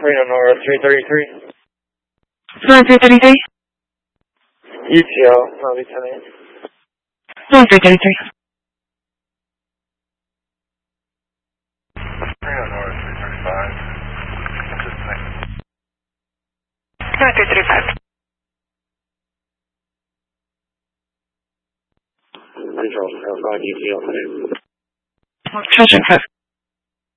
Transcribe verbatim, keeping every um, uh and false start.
Reno Nora three thirty-three. Nora three thirty-three? U T L, Lobby ten eight. Nora three thirty-three. Reno Nora three thirty-five. Nora three thirty-five. Control, five U T L. Control five.